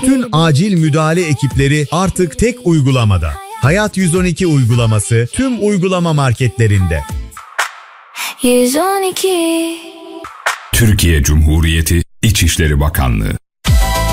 Bütün acil müdahale ekipleri artık tek uygulamada. Hayat 112 uygulaması tüm uygulama marketlerinde. 112 Türkiye Cumhuriyeti İçişleri Bakanlığı.